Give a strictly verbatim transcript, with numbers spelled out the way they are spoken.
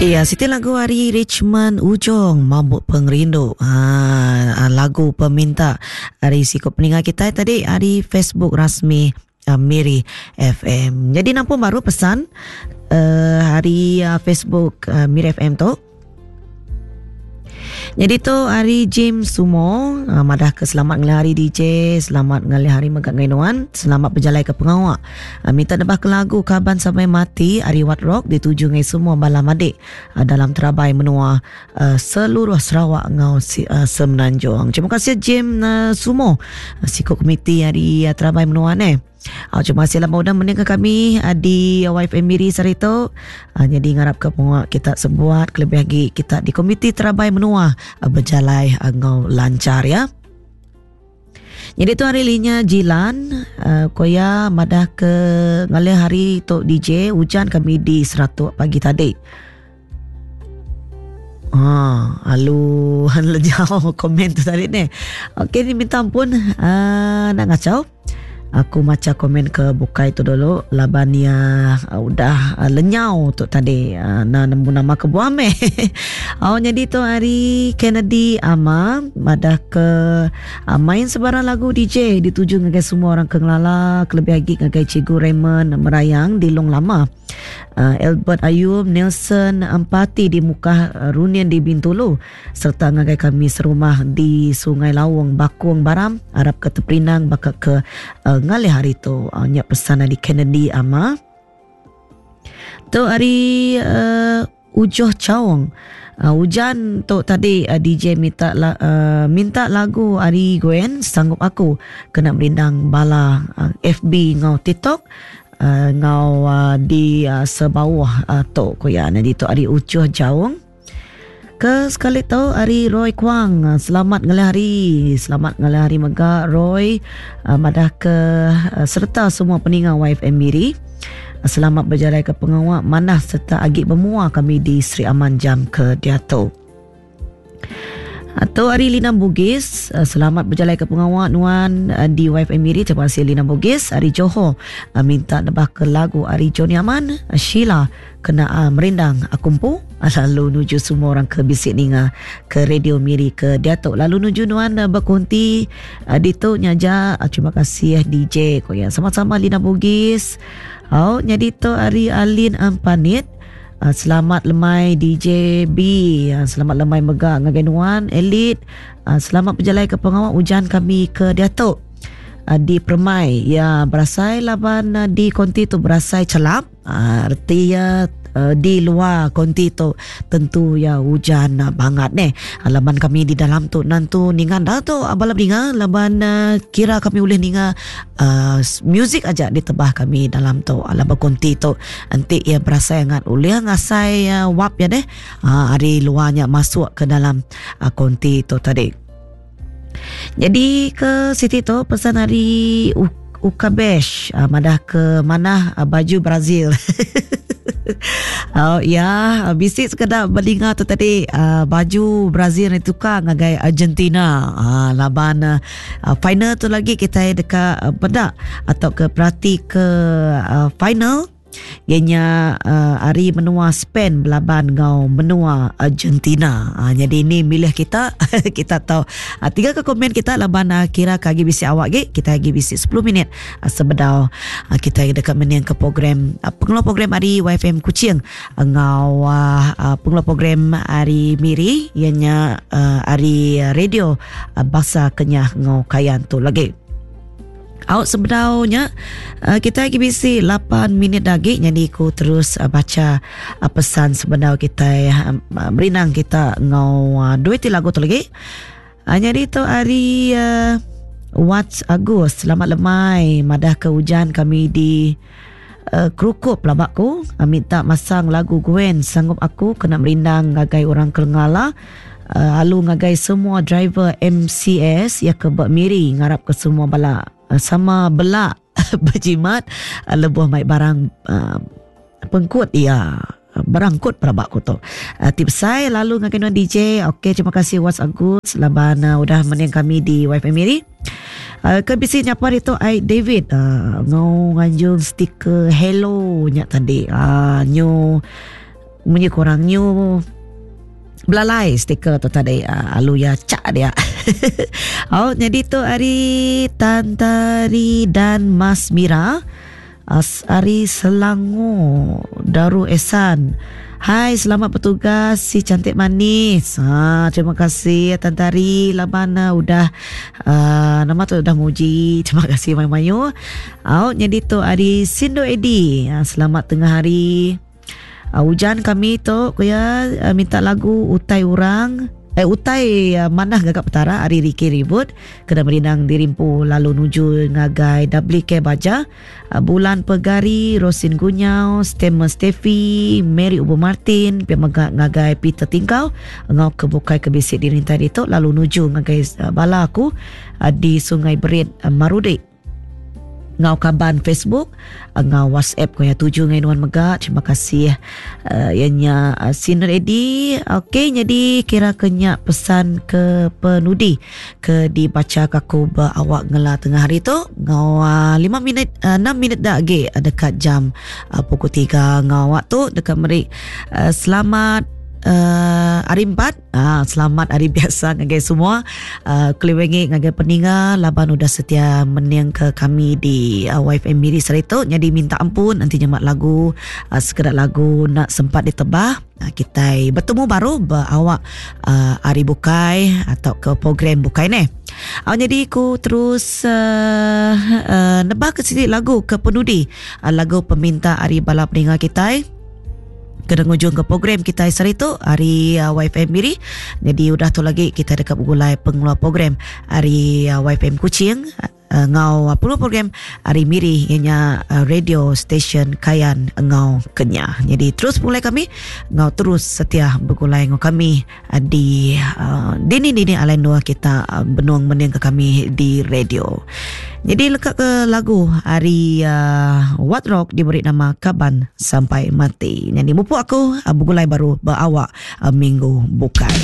Iya, Siti lagu hari Richmond Ujong Mabuk Pengrindu. Ha, lagu peminta hari sikap peninggal kita tadi hari Facebook rasmi uh, Miri F M. Jadi nampak baru pesan uh, hari uh, Facebook uh, Miri F M tu. Jadi tu hari Jim Sumo uh, madah ke selamat ngali hari D J, selamat ngali hari megak ngainuan, selamat berjalan ke pengawak. Uh, minta debah ke lagu Kaban Sampai Mati hari Wat Rock dituju ngai semua balam adik uh, dalam terabai menua uh, seluruh Sarawak ngau si, uh, Semenanjung. Terima kasih Jim uh, Sumo, uh, sikut komiti hari uh, terabai menua ni. Oh, terima kasih lama udah mendengar kami uh, di uh, Y F M Miri hari tu. Uh, jadi ngarap ke penguat kita sebuat kelebih lagi kita di komiti terabai menua uh, berjalan uh, ngau lancar ya. Jadi tu hari linya Jilan uh, koya madah ke ngale hari tu D J hujan kami di seratus pagi tadi. Ah, alu han lejau komen tu tadi ni. Okey, ni minta ampun uh, nak ngacau. Aku macam komen ke bukai tu dulu labania uh, udah uh, lenyau tu tadi uh, na nemu nama ke buame. Oh, jadi tu hari Kennedy Ama madah ke uh, main sebarang lagu D J dituju ngagai semua orang kengelala kelebih lagi ngagai Cikgu Raymond Merayang di Long Lama. Uh, Albert Ayub Nelson Empati di Muka uh, Runian di Bintulu serta ngagai kami serumah di Sungai Lawang Bakung Baram Arab ke Teperinang bakal ke uh, ngalih hari tu uh, nyak pesan di Kennedy Ama tu hari uh, Ujoh Chawang uh, hujan tu tadi uh, D J minta la, uh, minta lagu Ari Gwen Sanggup Aku kena merindang bala uh, F B ngau TikTok Uh, ngau uh, di uh, sebawah uh, tu koya jadi tu hari Ucuh Jawang ke sekali tu hari Roy Kwang uh, selamat ngalih hari selamat ngalih hari megak Roy uh, madah ke uh, serta semua peninggal Y F M Miri uh, selamat berjalan ke pengawak manah serta agik bermua kami di Sri Aman Jam ke Diato. Atau hari Lina Bugis, uh, selamat berjalan ke pengawak nuan uh, di Y F M Miri. Terima kasih Lina Bugis. Hari Johor uh, minta nebah ke lagu Hari Joni Aman, uh, Sheila kena uh, merindang akumpu uh, lalu nuju semua orang ke Bisik Ninga ke Radio Miri ke Datuk lalu nuju nuan uh, berkunti uh, di tu nyaja uh, terima kasih uh, D J ko ya sama-sama Lina Bugis. Oh, jadi tu hari Alin Ampanit. Uh, selamat lemai D J B, uh, selamat lemai megak ngaganuan elit, uh, selamat berjalan ke pengawal hujan kami ke Datuk uh, di Permai ya berasai laban uh, di konti tu berasai celap uh, arti ya uh, di luar konti tu tentu ya hujan uh, banget ni uh, laban kami di dalam tu nantu ningan dah tu abalap ninga laban uh, kira kami boleh ninga uh, music aja ditebah kami dalam tu laban konti tu nanti ia berasa sangat uliah ngasai uh, wap ya deh uh, hari luarnya masuk ke dalam uh, konti tu tadi. Jadi ke Siti tu pesan hari U- Ukabesh uh, madah ke mana uh, baju Brazil. Oh ya, bisik sekedar berdengar tu tadi uh, baju Brazil ni tukar ngagai Argentina. Uh, laban uh, final tu lagi kita dekat uh, bedak atau ke perhati ke uh, final. Ianya uh, hari menua Spain belaban ngau menua Argentina. Uh, jadi ini milih kita kita tahu. Uh, tiga ke komen kita laban uh, kira kagi bisi awak ge kita lagi bisi sepuluh minit uh, sebedau uh, kita dekat meniang ke program uh, pengelola program hari Y F M Kuching uh, ngau uh, uh, pengelola program hari Miri ianya uh, hari radio uh, Bahasa Kenyah ngau Kayan tu lagi. Out sebenarnya uh, kita lagi bisi lapan minit lagi jadi aku terus uh, baca uh, pesan sebenar kita uh, merinang kita ngau uh, duit lagu tu lagi uh, jadi tu hari uh, Wat Agus selamat lemai madah ke hujan kami di uh, Kerukup labakku uh, minta masang lagu Gwen Sanggup Aku kena merindang ngagai orang Kelengala. Uh, lalu ngagai semua driver M C S ya ke Bak Miri ngarap ke semua bala uh, sama belak berjimat uh, lebuh mai barang uh, pengkut ya berangkut perabak ku tu uh, tips saya lalu ngagai D J. Okey, terima kasih Was Agus laban uh, udah meneng kami di Y F M Miri. Uh, ke bisi nyapa itu ai David uh, ngau nganjung stiker hello nyak tadi uh, nyu Munyi korangnya belalai stiker tu tadi uh, alu ya cak dia. Oh, jadi tu hari Tantari dan Mas Mira As Ari Selangor Darul Ehsan. Hai, selamat bertugas si cantik manis. Ha, terima kasih Tantari Labana udah uh, nama tu udah muji. Terima kasih Mayu-Mayu. Oh, jadi tu hari Sindo Edi. Ha, selamat tengah hari. Uh, hujan kami tu kuya uh, minta lagu Utai Urang. Eh, utai uh, manah gagak petara hari Riki Ribut kena merinang dirimpu lalu nuju ngagai W K Baja, uh, Bulan Pegari, Rosin Gunyau, Stemma Steffi, Mary Ubu Martin, piamaga ngagai Peter Tingkau ngau kebukai kebisik dirintai itu lalu nuju ngagai uh, bala aku uh, di Sungai Berit uh, Marudi. Ngau kaban Facebook, ngau WhatsApp ko ya tuju ngai nuan megak. Terima kasih uh, ianya uh, Sinar Edi. Okey, jadi kira kenya pesan ke penudi ke dibaca kaku ba awak ngela tengah hari tu ngau uh, lima minit uh, enam minit dah ge dekat jam uh, pukul tiga ngau waktu dekat meri uh, selamat Uh, hari empat uh, selamat hari biasa ngagai semua uh, keliwengi ngagai peninga laban udah setia meniang ke kami di uh, Y F M Miri Serito. Jadi minta ampun nanti nyemat lagu uh, sekedar lagu nak sempat ditebah. uh, kita bertemu baru berawak uh, hari bukai atau ke program bukai ni. uh, jadi aku terus uh, uh, nebah ke sini lagu ke penudi uh, lagu peminta hari bala peninga kita kena ngujung ke program kita hari tu hari uh, Y F M Miri. Jadi udah tu lagi kita dekat bergulai pengeluar program hari uh, Y F M Kuching uh, ngau uh, penuh program hari Miri ianya uh, radio station Kayan ngau Kenya. Jadi terus mulai kami ngau terus setia bergulai ngau kami uh, di uh, dini-dini alain dua kita uh, benuang mening ke kami di radio. Jadi lekat ke lagu hari uh, What Rock diberi nama Kaban Sampai Mati. Jadi mupu aku uh, bergulai baru berawak uh, minggu bukan.